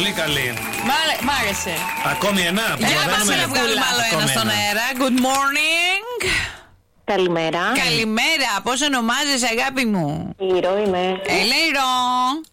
Πολύ καλή. Μ' άρεσε. Ακόμη ένα. Για να πάμε να βγάλουμε άλλο ένα στον αέρα. Good morning. Καλημέρα. Καλημέρα. Πώς ονομάζεσαι, αγάπη μου? Ηρώ είμαι. Έλα, Ηρώ.